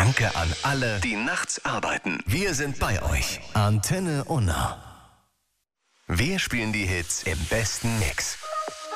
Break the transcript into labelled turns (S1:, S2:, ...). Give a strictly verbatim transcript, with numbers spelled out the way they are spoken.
S1: Danke an alle, die nachts arbeiten. Wir sind bei euch. Antenne Unna. Wir spielen die Hits im besten Mix.